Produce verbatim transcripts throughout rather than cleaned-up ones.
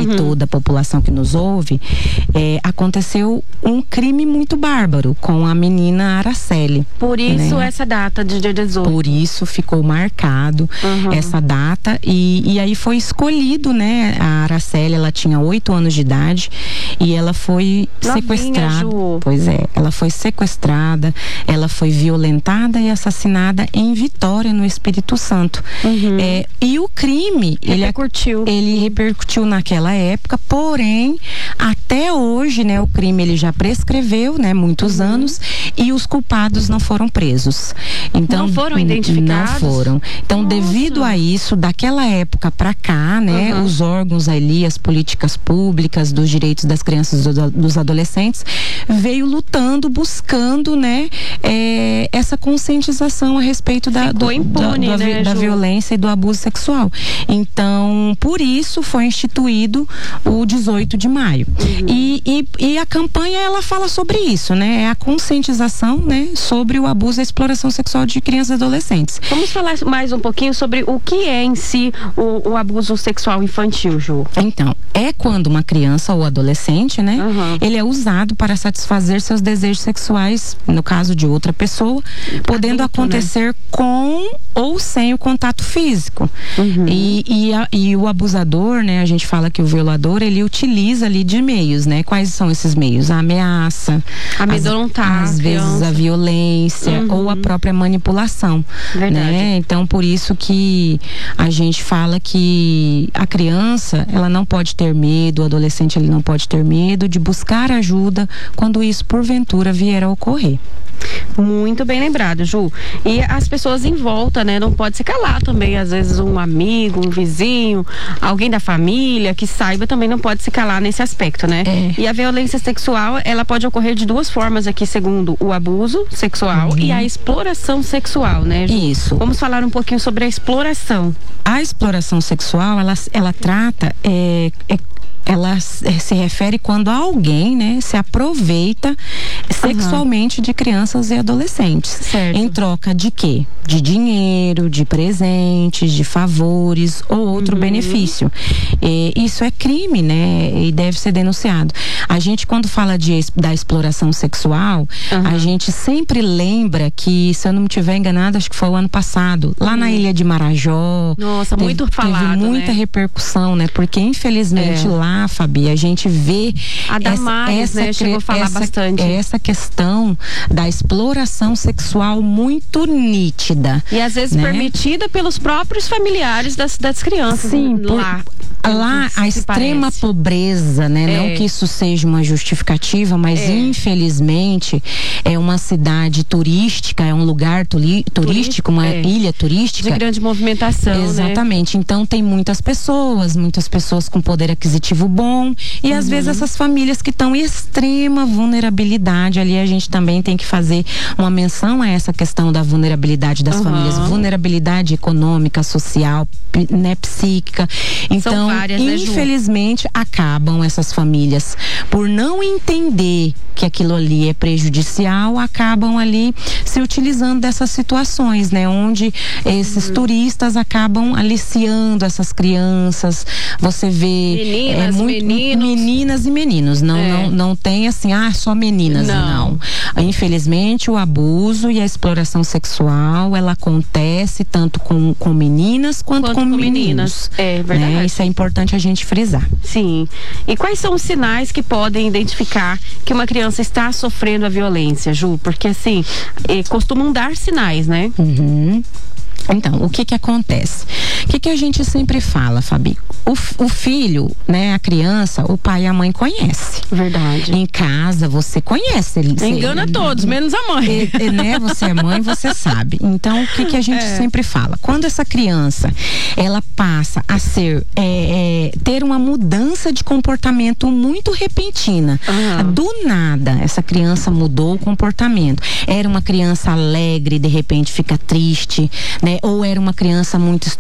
uhum. e toda a população que nos ouve, é, aconteceu um crime muito bárbaro com a menina Araceli. Por isso né? essa data de dia dezoito. Por isso ficou marcado uhum. essa data e, e aí foi escolhido, né? A Araceli, ela tinha oito anos de idade e ela foi Novinha, sequestrada. Ju. Pois é, ela foi sequestrada, ela foi violentada e assassinada em Vitória, no Espírito Santo. Uhum. É, e o crime, repercutiu. Ele, ele repercutiu naquela época, porém, até hoje, né, o crime ele já prescreveu, né, muitos uhum. anos, e os culpados não foram presos. Então, não foram identificados? Não foram. Então, Nossa. devido a isso, daquela época para cá, né, uhum. os órgãos ali, as políticas públicas dos direitos das crianças e do, dos adolescentes, veio lutando, buscando, né, é, essa conscientização a respeito da, do, impune, da, da, né, da Ju? violência e do abuso sexual. Então, por isso foi instituído o dezoito de maio. Uhum. E, e, e a campanha, ela fala sobre isso, né? É a conscientização, né, sobre o abuso e a exploração sexual de crianças e adolescentes. Vamos falar mais um pouquinho sobre o que é em si o, o abuso sexual infantil, Ju. Então, é quando uma criança ou adolescente, né, uhum. ele é usado para satisfazer seus desejos sexuais, no caso de outra pessoa, podendo Adulto, acontecer né? com ou sem o contato físico. Uhum. E, e, a, e o abusador, né, a gente fala que o violador, ele utiliza ali de meios, né? Quais são esses meios? A ameaça, amedrontar, às vezes a violência uhum. ou a própria manipulação. Verdade. Né? Então, por isso que a gente fala que a criança, ela não pode ter medo, o adolescente, ele não pode ter medo de buscar ajuda quando isso, porventura, vier a ocorrer. Muito bem lembrado, Ju. E as pessoas em volta, né? Não pode se calar também. Às vezes um amigo, um vizinho, alguém da família que saiba também não pode se calar nesse aspecto, né? É. E a violência sexual, ela pode ocorrer de duas formas aqui, segundo o abuso sexual uhum. e a exploração sexual, né, Ju? Isso. Vamos falar um pouquinho sobre a exploração. A exploração sexual, ela, ela trata... É, é ela se refere quando alguém, né, se aproveita sexualmente uhum. de crianças e adolescentes. Certo. Em troca de quê? De dinheiro, de presentes, de favores ou outro uhum. benefício. E isso é crime, né? E deve ser denunciado. A gente, quando fala de, da exploração sexual, uhum. a gente sempre lembra que, se eu não me estiver enganada, acho que foi o ano passado, lá uhum. na Ilha de Marajó. Nossa, teve, muito falado, teve muita né? repercussão, né? Porque, infelizmente, é. lá Ah, Fabi, a gente vê a Damares, essa, né? essa, Chegou a falar essa, bastante. essa questão da exploração sexual muito nítida. E às vezes, né, permitida pelos próprios familiares das, das crianças. Sim, lá. Por, lá a extrema parece. pobreza, né? É. Não que isso seja uma justificativa, mas é. infelizmente é uma cidade turística, é um lugar turi, turístico, uma é. ilha turística. De grande movimentação, exatamente. Né? Então tem muitas pessoas, muitas pessoas com poder aquisitivo bom e uhum. às vezes essas famílias que estão em extrema vulnerabilidade, ali a gente também tem que fazer uma menção a essa questão da vulnerabilidade das uhum. famílias, vulnerabilidade econômica, social, né, psíquica. Então, São várias, infelizmente, né, Ju? acabam essas famílias por não entender que aquilo ali é prejudicial, acabam ali se utilizando dessas situações, né, onde esses uhum. turistas acabam aliciando essas crianças. Você vê meninas, é, muito, meninos. meninas e meninos, não, é. não, não tem assim, ah, só meninas, não. não. Infelizmente, o abuso e a exploração sexual, ela acontece tanto com, com meninas quanto, quanto com, com meninos. meninas. É verdade. Né? Isso é importante a gente frisar. Sim. E quais são os sinais que podem identificar que uma criança está sofrendo a violência, Ju? Porque assim, eh, costumam dar sinais, né? Uhum. Então, o que que acontece? O que que a gente sempre fala, Fabi? O, o filho, né, a criança, o pai e a mãe conhece. Verdade. Em casa, você conhece. Ele, engana você, todos, menos a mãe. E, né, você é mãe, você sabe. Então, o que que a gente é. sempre fala? Quando essa criança, ela passa a ser, é, é, ter uma mudança de comportamento muito repentina. Uhum. Do nada, essa criança mudou o comportamento. Era uma criança alegre, de repente fica triste, né? Ou era uma criança muito extrovertida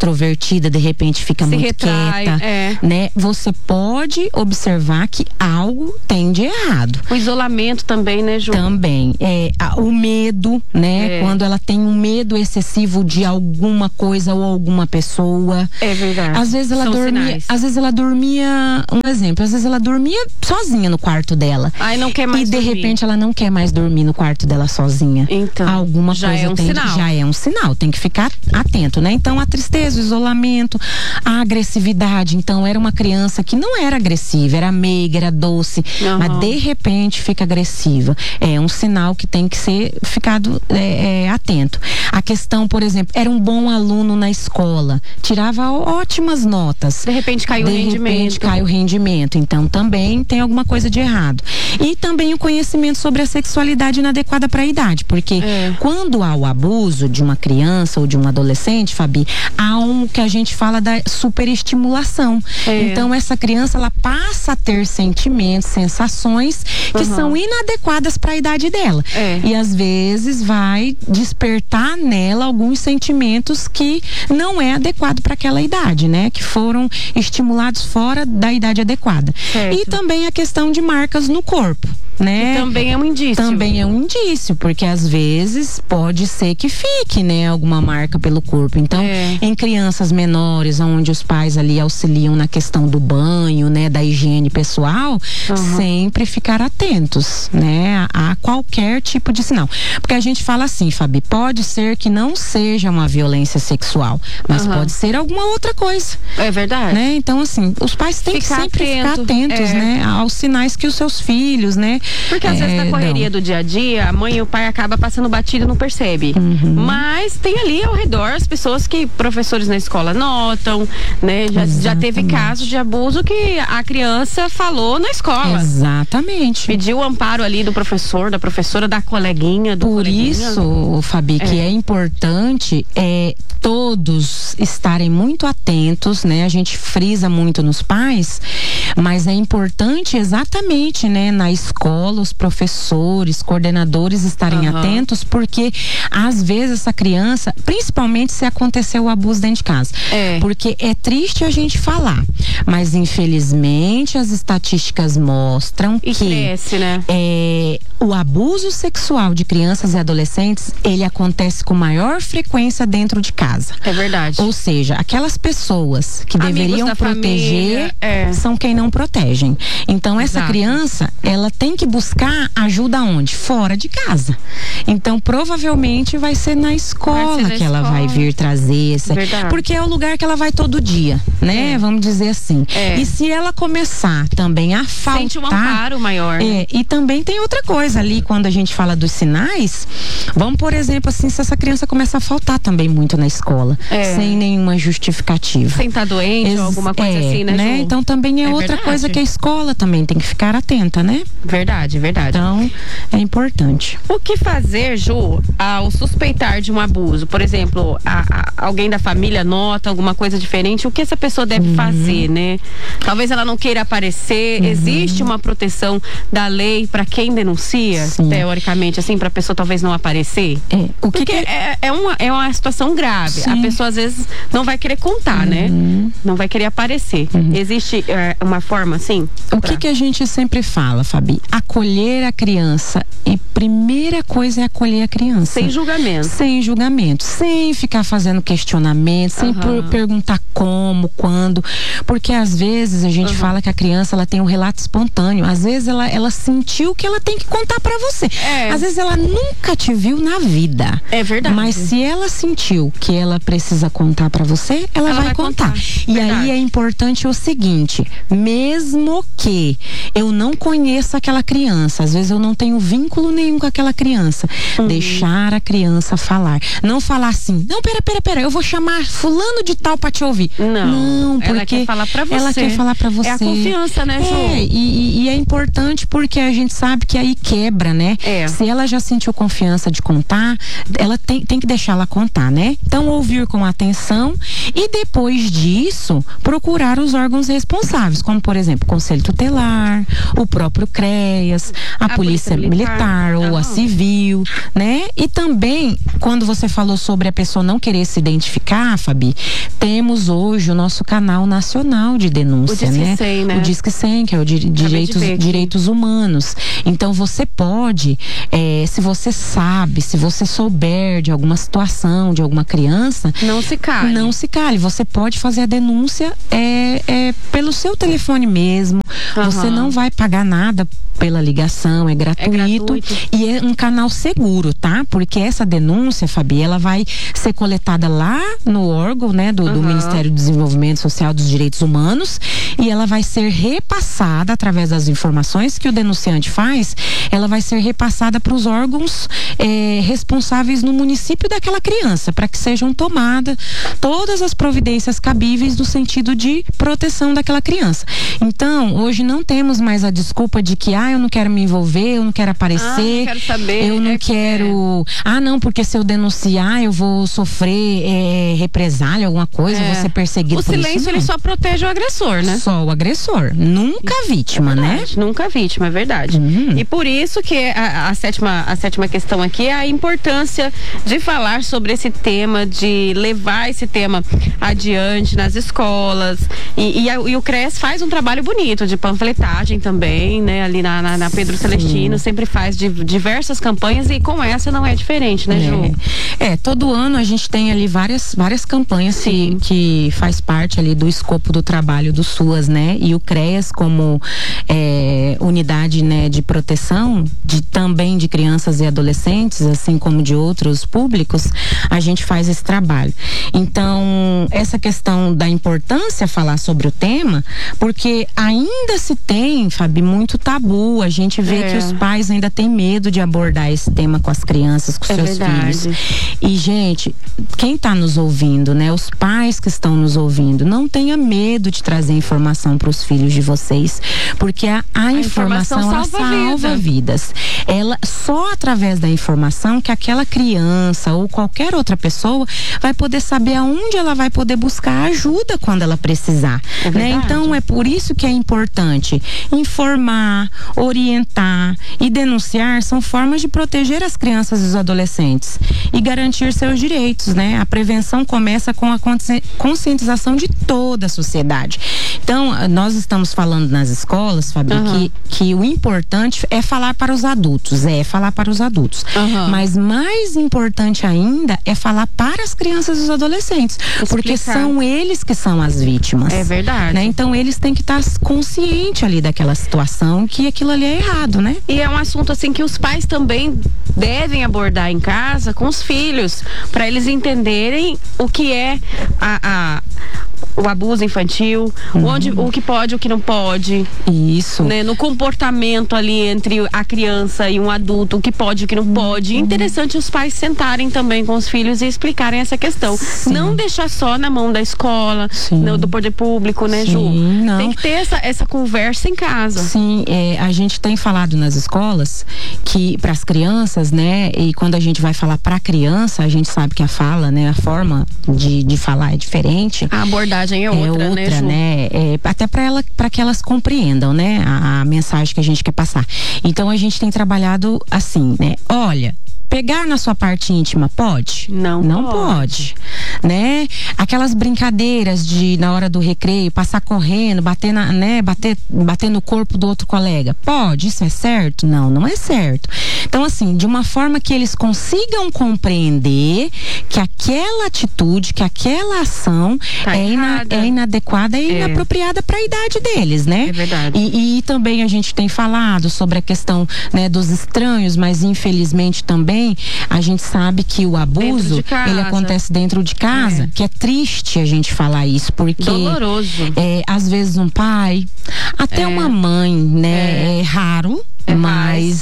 introvertida, de repente fica Se muito retrai, quieta, é. né? Você pode observar que algo tem de errado. O isolamento também, né, Ju? Também. É, a, o medo, né? É. Quando ela tem um medo excessivo de alguma coisa ou alguma pessoa. É verdade. Às vezes ela São dormia, sinais. às vezes ela dormia, um exemplo, às vezes ela dormia sozinha no quarto dela. Aí não quer mais E de dormir. repente ela não quer mais dormir no quarto dela sozinha. Então, alguma já coisa é um tem, sinal. já é um sinal, tem que ficar atento, né? Então a tristeza, o isolamento, a agressividade, então era uma criança que não era agressiva, era meiga, era doce, Uhum. mas de repente fica agressiva. É um sinal que tem que ser ficado é, é, atento. A questão, por exemplo, era um bom aluno na escola, tirava ótimas notas. De repente caiu de o rendimento. repente cai o rendimento, então também tem alguma coisa de errado. E também o conhecimento sobre a sexualidade inadequada para a idade, porque É. quando há o abuso de uma criança ou de um adolescente, Fabi, há um que a gente fala da superestimulação. É. Então essa criança ela passa a ter sentimentos, sensações que Uhum. são inadequadas para a idade dela. É. E às vezes vai despertar nela alguns sentimentos que não é adequado para aquela idade, né? Que foram estimulados fora da idade adequada. Certo. E também a questão de marcas no corpo, né? Que também é um indício. Também é um indício, porque às vezes pode ser que fique, né, alguma marca pelo corpo. Então, É. em crianças menores, onde os pais ali auxiliam na questão do banho, né, da higiene pessoal, Uhum. sempre ficar atentos, né, a, a qualquer tipo de sinal. Porque a gente fala assim, Fabi, pode ser que não seja uma violência sexual, mas Uhum. pode ser alguma outra coisa, É verdade. né? Então, assim, os pais têm Ficar que sempre atento, ficar atentos, é. né, aos sinais que os seus filhos, né? Porque às é, vezes na correria dão. do dia a dia, a mãe e o pai acaba passando batido e não percebe. Uhum. Mas tem ali ao redor as pessoas que professores na escola notam, né? Já, já teve Exatamente. casos de abuso que a criança falou na escola. Exatamente. Pediu o amparo ali do professor, da professora, da coleguinha, do Por coleguinha. isso, Fabi, que É. é importante é todos estarem muito atentos, né? A gente frisa muito nos pais, mas é importante exatamente, né, na escola, os professores, coordenadores estarem Aham. atentos, porque às vezes essa criança, principalmente se aconteceu o abuso dentro de casa, É. porque é triste a gente falar, mas infelizmente as estatísticas mostram E que cresce, né? é, o abuso sexual de crianças e adolescentes, ele acontece com maior frequência dentro de casa. É verdade. Ou seja, aquelas pessoas que Amigos deveriam da proteger família, é. são quem não protegem. Então essa Exato. criança, ela tem que buscar ajuda onde? Fora de casa. Então provavelmente vai ser na escola Vai ser na que ela escola. vai vir trazer essa, Verdade. porque é o lugar que ela vai todo dia, né? É. Vamos dizer assim. É. E se ela começar também a faltar, Sente um amparo maior. né? é, e também tem outra coisa ali, quando a gente fala dos sinais, vamos, por exemplo, assim, se essa criança começa a faltar também muito na escola, É. sem nenhuma justificativa. Sem estar doente Ex- ou alguma coisa é, assim, né, Ju? Então também é, É outra verdade. coisa que a escola também tem que ficar atenta, né? Verdade, verdade. Então, é importante. O que fazer, Ju, ao suspeitar de um abuso? Por exemplo, a- a- alguém da família nota alguma coisa diferente, o que essa pessoa deve Uhum. fazer, né? Talvez ela não queira aparecer, existe uma proteção da lei para quem denuncia, Sim. teoricamente, assim, para a pessoa talvez não aparecer? É, o que Porque que- é, é, uma, é uma situação grave. Sim. A pessoa às vezes não vai querer contar, né? Não vai querer aparecer. Existe é, uma forma assim? O pra- que que a gente sempre fala, Fabi? Acolher a criança. E primeira coisa é acolher a criança. Sem julgamento. Sem julgamento, sem ficar fazendo questionamento, sem Aham. por- perguntar como, quando, porque às vezes a gente fala que a criança ela tem um relato espontâneo, às vezes ela, ela sentiu que ela tem que contar pra você, É. às vezes ela nunca te viu na vida, É verdade. mas se ela sentiu que ela precisa contar pra você, ela, Ela vai, vai contar. contar. E Verdade. aí é importante o seguinte, mesmo que eu não conheça aquela criança, às vezes eu não tenho vínculo nenhum com aquela criança, Uhum. deixar a criança falar, não falar assim, não, pera, pera, pera, eu vou chamar fulano de tal pra te ouvir. Não, Não, porque ela quer falar pra você. Ela quer falar pra você. É a confiança, né, Ju? É, e, e- e é importante porque a gente sabe que aí quebra, né? É. Se ela já sentiu confiança de contar, ela tem, tem que deixar ela contar, né? Então, ouvir com atenção e depois disso, procurar os órgãos responsáveis, como por exemplo, Conselho Tutelar, o próprio CREAS, a, a Polícia, Polícia Militar, Militar ou ah. a Civil, né? E também, quando você falou sobre a pessoa não querer se identificar, Fabi, temos hoje o nosso canal nacional de denúncia, o né? cem, né? O Disque cem, que é o di direitos, direitos humanos. Então você pode, é, se você sabe, se você souber de alguma situação, de alguma criança, não se cale. Não se cale. Você pode fazer a denúncia é, é, pelo seu telefone mesmo. Uhum. Você não vai pagar nada pela ligação, é gratuito, é gratuito e é um canal seguro, tá? Porque essa denúncia, Fabi, ela vai ser coletada lá no órgão, né, do, uhum. do Ministério do Desenvolvimento Social dos Direitos Humanos, e ela vai ser repassada através das informações que o denunciante faz, ela vai ser repassada para os órgãos é, responsáveis no município daquela criança, para que sejam tomadas todas as providências cabíveis no sentido de proteção daquela criança. Então, hoje não temos mais a desculpa de que, ah, eu não quero me envolver, eu não quero aparecer, ah, não quero saber, eu não é quero, é. ah, não, porque se eu denunciar, eu vou sofrer é, represália, alguma coisa, é. vou ser perseguido. O por silêncio, isso, ele só protege o agressor, né? Só o agressor, nunca a vítima, é né? Nunca a vítima, é verdade. Uhum. E por isso que a, a, sétima, a sétima questão aqui é a importância de falar sobre esse tema, de levar esse tema adiante nas escolas. E, e, a, e o CREAS faz um trabalho bonito de panfletagem também, né? Ali na, na, na Pedro Sim. Celestino, sempre faz de, diversas campanhas, e com essa não é diferente, né, Ju? É, é todo ano a gente tem ali várias, várias campanhas que, que faz parte ali do escopo do trabalho do SUAS, né? E o CREAS, como é, unidade, né, de proteção de, também de crianças e adolescentes, assim como de outros públicos, a gente faz esse trabalho. Então, essa questão da importância falar sobre o tema, porque ainda se tem, Fabi, muito tabu. A gente vê é. que os pais ainda têm medo de abordar esse tema com as crianças, com é seus verdade. filhos. E, gente, quem está nos ouvindo, né? Os pais que estão nos ouvindo, não tenha medo de trazer informação para os filhos de vocês, porque a, a, a informação, informação ela salva, salva vidas. Ela, só através da informação que aquela criança ou qualquer outra pessoa vai poder saber aonde ela vai poder buscar ajuda quando ela precisar, é né? Então é por isso que é importante informar, orientar e denunciar, são formas de proteger as crianças e os adolescentes e garantir seus direitos, né? A prevenção começa com a conscientização de toda a sociedade. Então, nós estamos falando nas escolas, Fabi, uhum. que, que o importante é falar para os adultos, é falar para os adultos. Uhum. Mas mais importante ainda é falar para as crianças e os adolescentes, Explicar. porque são eles que são as vítimas. É verdade. Né? Então, eles têm que estar conscientes ali daquela situação, que aquilo ali é errado, né? E é um assunto assim que os pais também devem abordar em casa com os filhos, para eles entenderem o que é a, a o abuso infantil, uhum. onde, o que pode, o que não pode. Isso. Né? No comportamento ali entre a criança e um adulto, o que pode, o que não uhum. pode. Interessante os pais sentarem também com os filhos e explicarem essa questão. Sim. Não deixar só na mão da escola, no, do poder público, né, Sim, Ju? Não. Tem que ter essa, essa conversa em casa. Sim, é, a gente tem falado nas escolas que para as crianças, né, e quando a gente vai falar para a criança, a gente sabe que a fala, né, a forma de, de falar é diferente. A abordagem é outra, é outra, né, Ju? né? É, até para ela, para que elas compreendam, né, a, a mensagem que a gente quer passar. Então a gente tem trabalhado assim, né? Olha, pegar na sua parte íntima pode? Não, não pode. pode, né? Aquelas brincadeiras de na hora do recreio passar correndo, bater na, né, bater, bater no corpo do outro colega, pode? Isso é certo? Não, não é certo. Então, assim, de uma forma que eles consigam compreender que aquela atitude, que aquela ação tá é, ina, é inadequada e é. inapropriada para a idade deles, né? É verdade. E, e também a gente tem falado sobre a questão, né, dos estranhos, mas infelizmente também a gente sabe que o abuso ele acontece dentro de casa, é. que é triste a gente falar isso, porque doloroso. É, às vezes um pai, até é. uma mãe, né, é, é raro. É, mas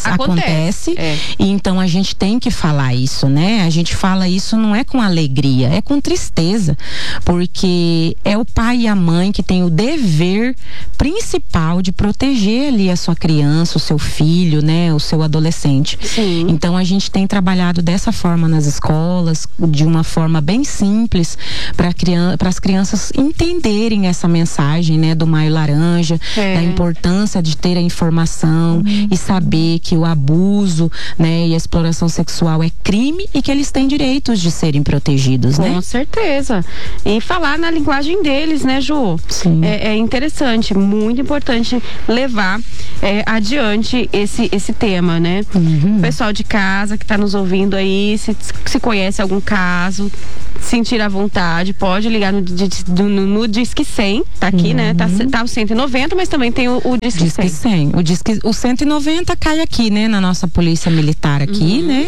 acontece, acontece é. E então a gente tem que falar isso, né? A gente fala isso não é com alegria, é com tristeza, porque é o pai e a mãe que tem o dever principal de proteger ali a sua criança, o seu filho, né? O seu adolescente. Sim. Então a gente tem trabalhado dessa forma nas escolas, de uma forma bem simples, para criança, para as crianças entenderem essa mensagem, né? Do Maio Laranja, é. Da importância de ter a informação uhum. e saber que o abuso, né? E a exploração sexual é crime e que eles têm direitos de serem protegidos, com né? Com certeza. E falar na linguagem deles, né, Ju? Sim. É, é interessante, muito importante levar é, adiante esse, esse tema, né? Uhum. O pessoal de casa que está nos ouvindo aí, se, se conhece algum caso, sentir à vontade, pode ligar no, no, no, no Disque cem, tá aqui, uhum. né? Tá, tá o cento e noventa, mas também tem o, o Disque, Disque cem. cem. O, Disque, o cento e noventa cai aqui, né? Na nossa polícia militar aqui, uhum. né?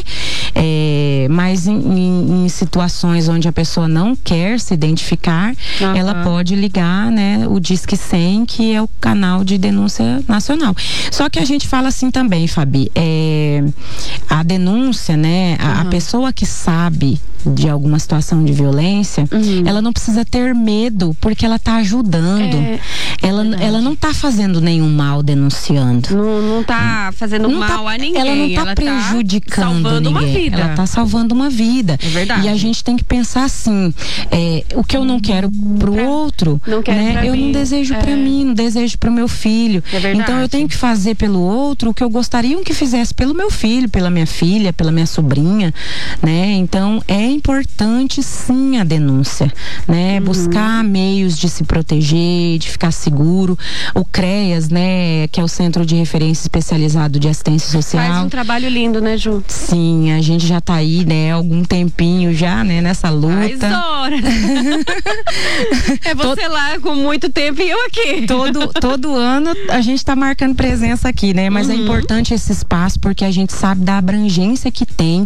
É, mas em, em, em situações onde a pessoa não quer se identificar, uhum. ela pode ligar, né? O Disque cem, que é o canal de denúncia nacional. Só que a gente fala assim também, Fabi, é, a denúncia, né? A, uhum. a pessoa que sabe de alguma situação de violência, uhum. ela não precisa ter medo, porque ela está ajudando. É, ela, ela não está fazendo nenhum mal denunciando. Não, não tá fazendo não mal tá, a ninguém. Ela não está ela prejudicando tá salvando ninguém. Uma vida. Ela está salvando uma vida. É verdade. E a gente tem que pensar assim, é, o que eu não quero pro pra, outro, não quero né? pra eu mim. não desejo é. para mim, não desejo pro meu filho. É verdade. Então eu tenho que fazer pelo outro o que eu gostaria que fizesse pelo meu filho, pela minha filha, pela minha sobrinha, né? Então é importante sim a denúncia, né? Uhum. Buscar meios de se proteger, de ficar seguro. O CREAS, né? Que é o Centro de Referência Especializado de Assistência Social. Faz um trabalho lindo, né, Ju? Sim, a gente já tá aí, né? Algum tempinho já, né? Nessa luta. Faz hora. É você todo, lá com muito tempo e eu aqui. Todo, todo ano a gente tá marcando presença aqui, né? Mas uhum. é importante esse espaço porque a gente sabe da abrangência que tem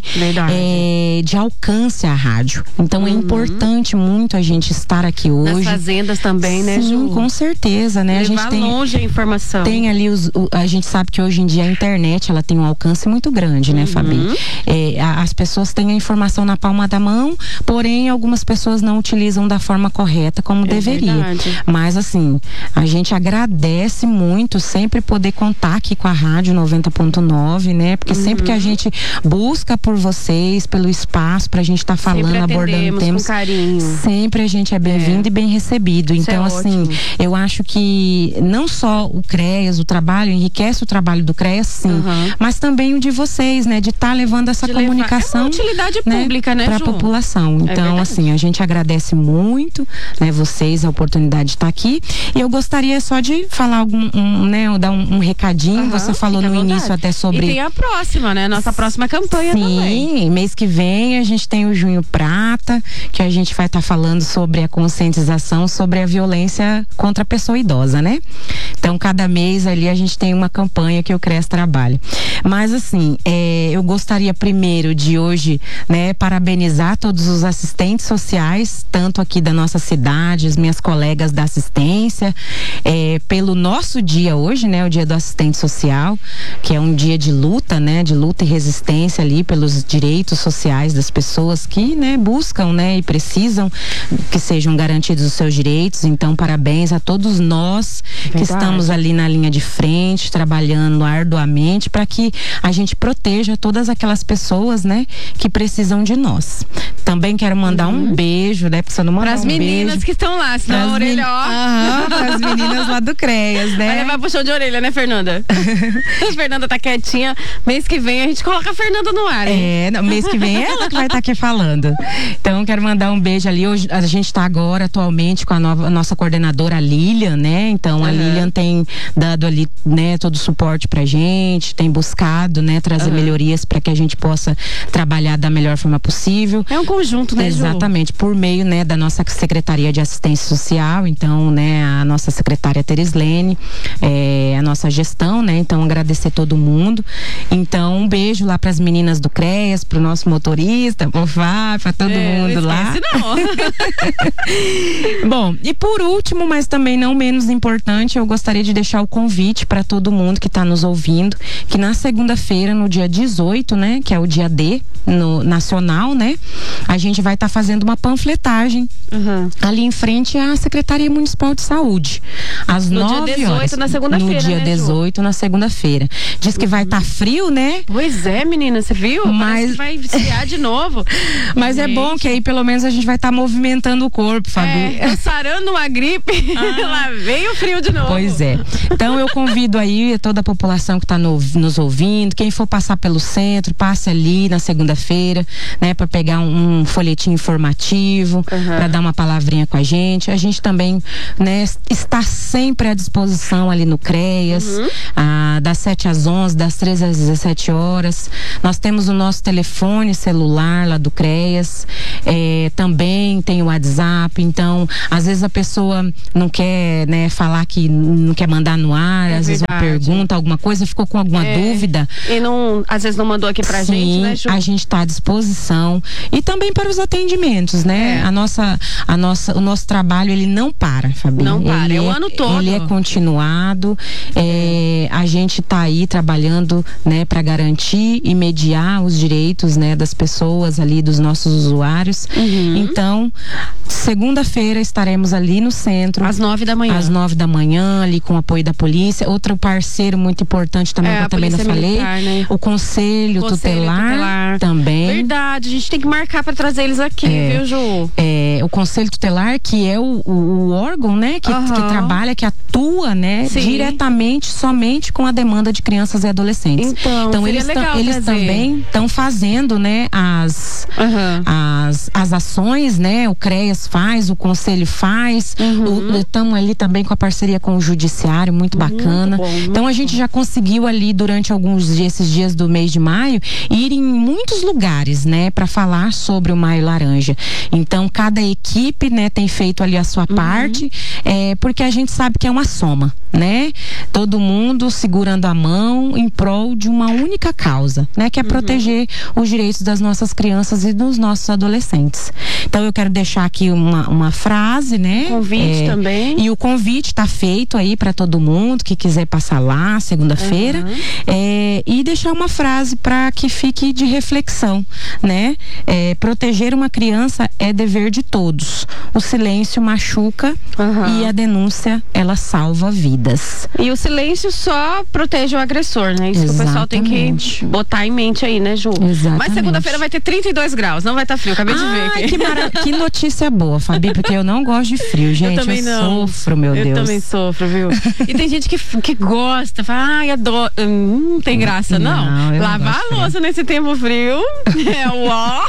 é, de alcance a rádio. Então uhum. é importante muito a gente estar aqui hoje. Nas fazendas também, Sim, né, Ju? Com certeza, né? Levar a gente tem longe a informação. Tem ali os, o, a gente sabe que hoje em dia a internet ela tem um alcance muito grande, né, uhum. Fabi? É, a, as pessoas têm a informação na palma da mão, porém algumas pessoas não utilizam da forma correta como é deveria. Verdade. Mas assim, a gente agradece muito sempre poder contar aqui com a Rádio noventa ponto nove, né? Porque uhum. sempre que a gente busca por vocês, pelo espaço pra gente estar tá falando, abordando temas, com carinho. Sempre a gente é bem-vindo é. e bem recebido. Isso então, é assim, ótimo. eu acho que não só o CREAS, o trabalho, enriquece o trabalho do CREAS, sim, uhum. mas também o de vocês, né? De estar tá levando essa de comunicação. Levar, é uma utilidade pública, né, né Ju? Pra população. Então, é assim, a gente agradece muito, né, vocês, a oportunidade de estar tá aqui. E eu gostaria só de falar algum, um, né, dar um, um recadinho. Uhum, você falou no início até sobre. E tem a próxima, né? Nossa próxima campanha sim, também. Sim, mês que vem a gente tem o Junho Prata, que a gente vai estar tá falando sobre a conscientização sobre a violência contra a pessoa idosa, né? Então, cada mês ali a gente tem uma campanha que o CREAS trabalha. Mas, assim, é, eu gostaria primeiro de hoje, né, parabenizar todos os assistentes sociais, tanto aqui da nossa cidade, as minhas colegas da assistência, é, pelo nosso dia hoje, né, o dia do assistente social, que é um dia de luta, né, de luta e resistência ali pelos direitos sociais das pessoas que, né, buscam, né, e precisam que sejam garantidos os seus direitos. Então, parabéns a todos nós que Verdade. estamos ali na linha de frente, trabalhando arduamente para que a gente proteja todas aquelas pessoas, né, que precisam de nós. Também quero mandar uhum. um beijo, né, porque você não mandou Pras um meninas beijo. que estão lá, senão a orelha, ó. Aham, pras meninas lá do CREAS, né? Vai levar puxão de orelha, né, Fernanda? A Fernanda tá quietinha. Mês que vem a gente coloca a Fernanda no ar, hein? É, não, mês que vem é ela que vai estar tá aqui falando. Então, quero mandar um beijo ali. Hoje a gente tá agora, atualmente, com a, nova, a nossa coordenadora, a Lilian, né? Então, a uhum. Lilian tem dado ali, né, todo o suporte pra gente, tem buscado, né, trazer uhum. melhorias para que a gente possa trabalhar da melhor forma possível. É um conjunto, né, Ju? Exatamente, por meio, né, da nossa Secretaria de Assistência Social, então, né, a nossa secretária Terislene, é, a nossa gestão, né, então agradecer todo mundo. Então, um beijo lá para as meninas do CREAS, pro nosso motorista, pro Fá, para todo é, mundo não lá. Não. Bom, e por último, mas também não menos importante, eu gostaria de deixar o convite para todo mundo que está nos ouvindo, que na segunda-feira, no dia dezoito, né, que é o dia D no nacional, né, a gente vai estar tá fazendo uma panfletagem uhum. ali em frente à Secretaria Municipal de Saúde, às no nove dia dezoito, horas. Na segunda-feira, no dia né, dezoito, na segunda-feira. Diz que uhum. vai estar tá frio, né? Pois é, menina, você viu? Mas vai esfriar de novo. Mas gente. É bom que aí pelo menos a gente vai estar tá movimentando o corpo, Fabi. É, sarando uma gripe, ah. lá vem o frio de novo. Pois é. Então eu convido aí toda a população que está no, nos ouvindo, quem for passar pelo centro, passe ali na segunda-feira, né, para pegar um, um folhetim informativo, uhum. para dar uma palavrinha com a gente. A gente também, né, está sempre à disposição ali no CREAS, uhum. ah, das sete às onze, das treze às dezessete horas. Nós temos o nosso telefone celular lá do CREAS, é, também tem o WhatsApp. Então, às vezes a pessoa não quer, né, falar que não quer mandar no ar, é às verdade. vezes uma pergunta, alguma coisa, ficou com alguma é. dúvida. E não, às vezes não mandou aqui pra Sim, gente, né, Ju? A gente está à disposição. E também para os atendimentos, né? É. A nossa, a nossa, o nosso trabalho, ele não para, Fabi. Não para, ele é o é, ano todo. Ele é continuado. É, a gente está aí trabalhando, né, para garantir e mediar os direitos, né, das pessoas ali, dos nossos usuários. Uhum. Então, segunda-feira estaremos ali no centro. Às nove da manhã. Às nove da manhã, ali com o apoio da polícia. Outro parceiro muito importante também, é, que eu também não falei, militar, né? o Conselho, Conselho tutelar, tutelar também. Verdade, a gente tem que marcar para trazer eles aqui, é, viu, Ju? É, o Conselho Tutelar, que é o, o, o órgão, né, que, uhum. que trabalha, que atua, né, Sim. diretamente, somente com a demanda de crianças e adolescentes. Então, então eles, eles também estão fazendo, né, as, uhum. as, as ações, né, o CREAS faz, o Conselho faz, estamos uhum. ali também com a parceria com o Judiciário, muito bacana. Muito bom, muito então a gente bom. já conseguiu ali durante alguns dias, esses dias do mês de maio, ir em muitos lugares, né, para falar sobre o Maio Laranja. Então cada equipe, né, tem feito ali a sua uhum. parte, é, porque a gente sabe que é uma soma, né? Todo mundo segurando a mão em prol de uma única causa, né, que é uhum. proteger os direitos das nossas crianças e dos nossos adolescentes. Então eu quero deixar aqui uma, uma frase, né? Convite é, também. E o convite está feito aí para todo mundo que quiser passar lá segunda-feira, uhum. é, e deixar uma frase para que fique de reflexão, né? É, proteger uma criança é dever de todos. O silêncio machuca uhum. e a denúncia, ela salva vidas. E o silêncio só protege o agressor, né? Isso Exatamente. que o pessoal tem que botar em mente aí, né, Ju? Exatamente. Mas segunda-feira vai ter trinta e dois graus, não vai estar tá frio, acabei ah, de ver aqui. Que, mara... que notícia boa, Fabi, porque eu não gosto de frio, gente. Eu também eu não. sofro, meu eu Deus. Eu também sofro, viu? E tem gente que, que gosta, fala, ai, adoro. Hum, não tem graça, não. não Lavar a louça nesse tempo frio é o ó.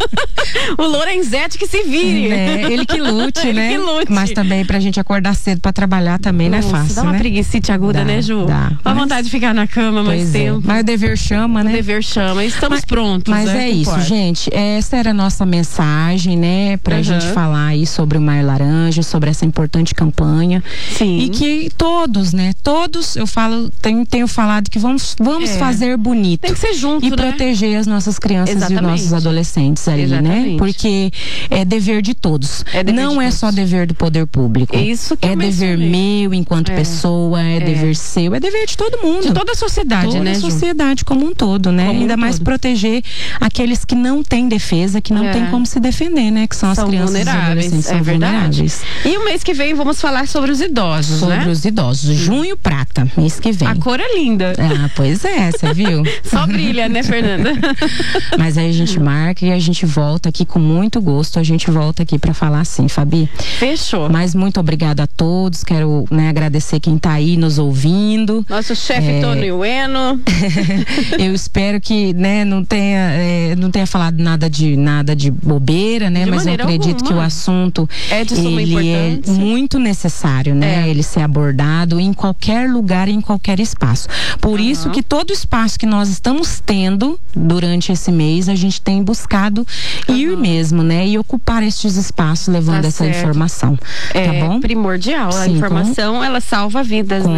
O Lorenzetti que se vire. É, ele que lute, ele né? Que lute. Mas também pra gente acordar cedo pra trabalhar também Nossa, não é fácil, dá uma né? preguicite aguda, dá, né, Ju? Dá. Dá mas... vontade de ficar na cama mais é. tempo. Mas o dever chama, né? O dever chama. Estamos mas, prontos. Mas né? é isso, importa. gente. Essa era a nossa mensagem, né? Pra uhum. gente falar aí sobre o Maio Laranja, sobre essa importante campanha. Sim. E que todos, né? Todos, eu falo, tenho, tenho falado que vamos, vamos é. fazer bonito. Tem que ser junto, E né? proteger as nossas crianças Exatamente. e os nossos adolescentes ali, Exatamente. né? Porque é dever de todos. É dever Não de é todos. só dever do poder público. Isso que é dever meu enquanto é. pessoa, é, é dever seu, é dever de todo mundo. De toda a sociedade, toda né, Toda a sociedade como um todo, né? Como Ainda um mais todo. proteger aqueles que não têm defesa, que não é. têm como se defender, né? Que são, são as crianças e adolescentes, é são verdade. vulneráveis. E o mês que vem vamos falar sobre os idosos, sobre né? Sobre os idosos. Junho Prata, mês que vem. A cor é linda. Ah, pois é, você viu? Só brilha, né, Fernanda? Mas aí a gente marca e a gente volta aqui com muito gosto. A gente volta aqui pra falar assim, Fabi. Fechou. Mas muito obrigada a todos. Quero, né, agradecer quem tá aí nos ouvindo. Nosso chefe é... Tony Ueno. Eu espero que, né, não tenha, é, não tenha falado nada de nada de bobeira, né? De Mas eu acredito alguma. que o assunto é de suma ele é muito necessário, né? É. Ele ser abordado em qualquer lugar, em qualquer espaço. Por uhum. isso que todo espaço que nós estamos tendo durante esse mês, a gente tem buscado uhum. ir mesmo, né? E ocupar estes espaços levando tá essa certo. informação. É tá bom? primordial. Sim, a informação, com... ela salva vidas, com né?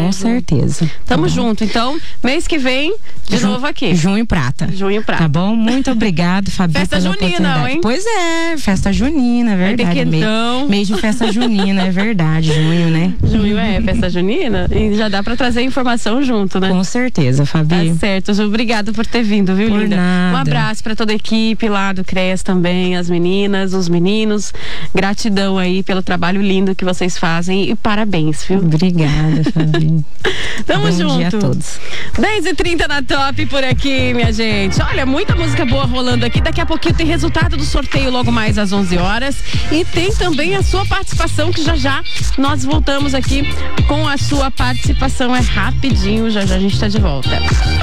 Com certeza. Tamo tá junto. Então, mês que vem, de Ju, novo aqui. Junho Prata. Junho Prata. Tá bom? Muito obrigado, Fabi. Festa junina, hein? Pois é, festa junina, é verdade. Então. Mês de festa junina, é verdade. Junho, né? Junho é festa junina e já dá pra trazer informação junto, né? Com certeza, Fabi. Tá certo, Ju. Obrigada por ter vindo, viu, por linda? Nada. Um abraço pra toda a equipe lá do C R E A S também, as meninas, os meninos. Gratidão aí pelo trabalho lindo que vocês fazem e parabéns, viu? Obrigada, Fabi. Tamo Bom junto. Dia a todos. dez e trinta na Top por aqui, minha gente. Olha, muita música boa rolando aqui. Daqui a pouquinho tem resultado do sorteio logo mais às onze horas. E tem também a sua participação, que já já nós voltamos aqui com a sua participação. É rapidinho, já já a gente tá de volta.